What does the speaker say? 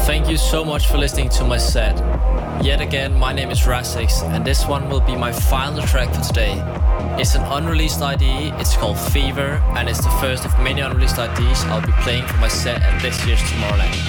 Thank you so much for listening to my set. Yet again, my name is Rasix, and this one will be my final track for today. It's an unreleased ID, it's called Fever, and it's the first of many unreleased IDs I'll be playing for my set at this year's Tomorrowland.